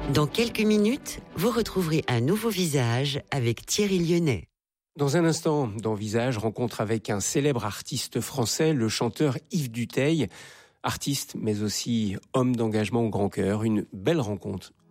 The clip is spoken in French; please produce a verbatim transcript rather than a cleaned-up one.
Dans quelques minutes, vous retrouverez un nouveau visage avec Thierry Lyonnais. Dans un instant, dans Visage, rencontre avec un célèbre artiste français, le chanteur Yves Dutheil. Artiste, mais aussi homme d'engagement au grand cœur. Une belle rencontre